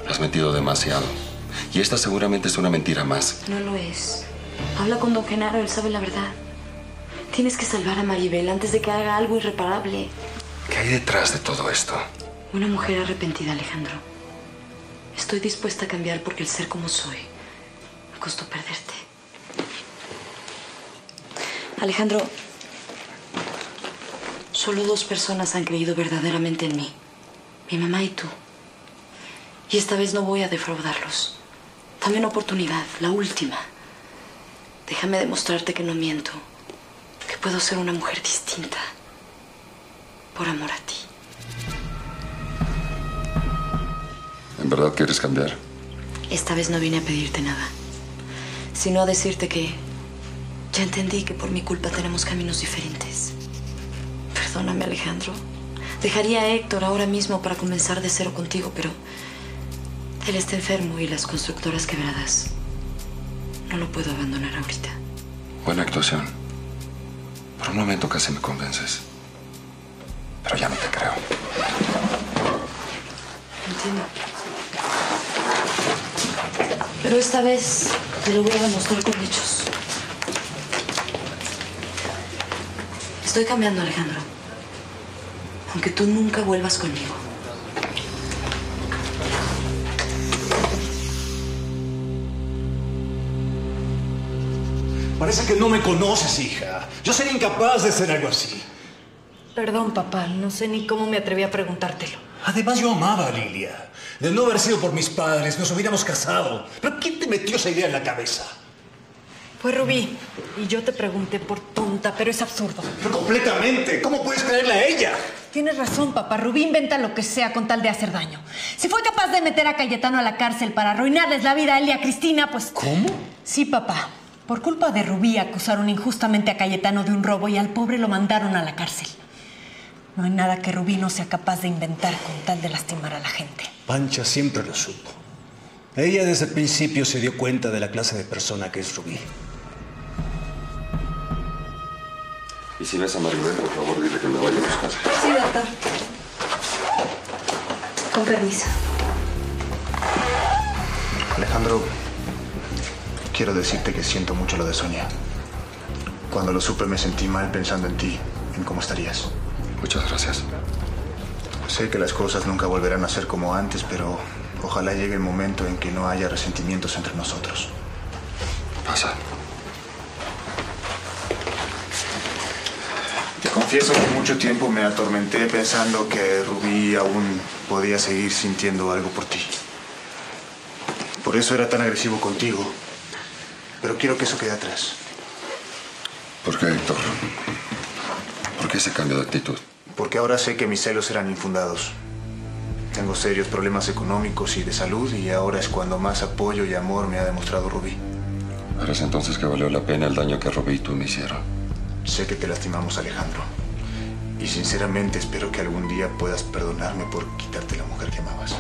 Has mentido demasiado. Y esta seguramente es una mentira más. No lo es. Habla con don Genaro, él sabe la verdad. Tienes que salvar a Maribel antes de que haga algo irreparable. ¿Qué hay detrás de todo esto? Una mujer arrepentida, Alejandro. Estoy dispuesta a cambiar porque el ser como soy me costó perderte. Alejandro, solo 2 personas han creído verdaderamente en mí. Mi mamá y tú. Y esta vez no voy a defraudarlos. Dame una oportunidad, la última. Déjame demostrarte que no miento. Que puedo ser una mujer distinta. Por amor a ti. ¿En verdad quieres cambiar? Esta vez no vine a pedirte nada, sino a decirte que ya entendí que por mi culpa tenemos caminos diferentes. Perdóname, Alejandro. Dejaría a Héctor ahora mismo para comenzar de cero contigo, pero él está enfermo y las constructoras quebradas. No lo puedo abandonar ahorita. Buena actuación. Por un momento casi me convences. Pero ya no te creo. Entiendo. Pero esta vez te lo voy a demostrar con hechos. Estoy cambiando, Alejandro. Aunque tú nunca vuelvas conmigo. Parece que no me conoces, hija. Yo sería incapaz de hacer algo así. Perdón, papá. No sé ni cómo me atreví a preguntártelo. Además, yo amaba a Lilia. De no haber sido por mis padres, nos hubiéramos casado. ¿Pero quién te metió esa idea en la cabeza? Fue Rubí. Y yo te pregunté por tonta, pero es absurdo. Pero completamente. ¿Cómo puedes creerle a ella? Tienes razón, papá. Rubí inventa lo que sea con tal de hacer daño. Si fue capaz de meter a Cayetano a la cárcel para arruinarles la vida a él y a Cristina, pues... ¿Cómo? Sí, papá. Por culpa de Rubí acusaron injustamente a Cayetano de un robo y al pobre lo mandaron a la cárcel. No hay nada que Rubí no sea capaz de inventar con tal de lastimar a la gente. Pancha siempre lo supo. Ella desde el principio se dio cuenta de la clase de persona que es Rubí. Y si ves a Maribel, por favor, dile que me vaya a buscar. Sí, doctor. Con permiso. Alejandro, quiero decirte que siento mucho lo de Sonia. Cuando lo supe me sentí mal pensando en ti, en cómo estarías. Muchas gracias. Sé que las cosas nunca volverán a ser como antes, pero ojalá llegue el momento en que no haya resentimientos entre nosotros. Pasa. Te confieso que mucho tiempo me atormenté pensando que Rubí aún podía seguir sintiendo algo por ti. Por eso era tan agresivo contigo. Pero quiero que eso quede atrás. ¿Por qué, Héctor? ¿Por qué ese cambio de actitud? Porque ahora sé que mis celos eran infundados. Tengo serios problemas económicos y de salud y ahora es cuando más apoyo y amor me ha demostrado Rubí. ¿Eres entonces que valió la pena el daño que Rubí y tú me hicieron? Sé que te lastimamos, Alejandro. Y sinceramente espero que algún día puedas perdonarme por quitarte la mujer que amabas.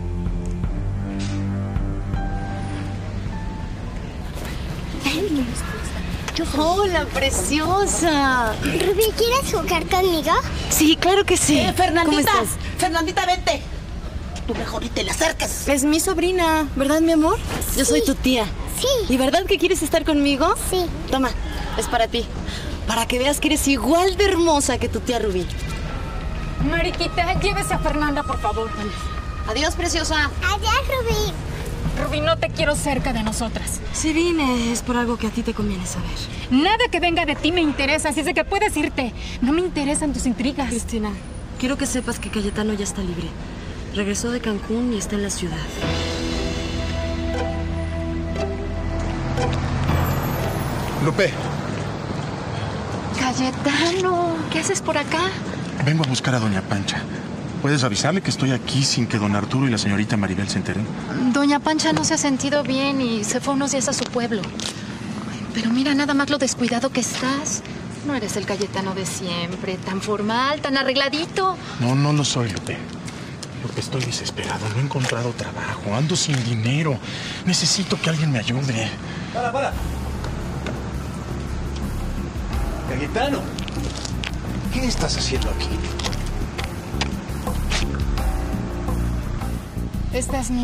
Hola, preciosa. Rubí, ¿quieres jugar conmigo? Sí, claro que sí. Fernandita, ¿Cómo estás? Fernandita, vente. Tú mejor ni te le acerques. Es mi sobrina, ¿verdad, mi amor? Sí. Yo soy tu tía. Sí. ¿Y verdad que quieres estar conmigo? Sí. Toma, es para ti. Para que veas que eres igual de hermosa que tu tía Rubí. Mariquita, llévese a Fernanda, por favor. Adiós, preciosa. Adiós, Rubí. Rubí, no te quiero cerca de nosotras. Si vine, es por algo que a ti te conviene saber. Nada que venga de ti me interesa, así es de que puedes irte. No me interesan tus intrigas. Cristina, quiero que sepas que Cayetano ya está libre. Regresó de Cancún y está en la ciudad. Lupe, Cayetano, ¿qué haces por acá? vengo a buscar a doña Pancha. ¿Puedes avisarle que estoy aquí sin que don Arturo y la señorita Maribel se enteren? Doña Pancha no se ha sentido bien y se fue unos días a su pueblo. Ay, pero mira nada más lo descuidado que estás. No eres el Cayetano de siempre, tan formal, tan arregladito. No, no lo soy, Lupe. Lupe, estoy desesperado. No he encontrado trabajo. Ando sin dinero. Necesito que alguien me ayude. ¡Para! Cayetano, ¿qué estás haciendo aquí? Esta es mi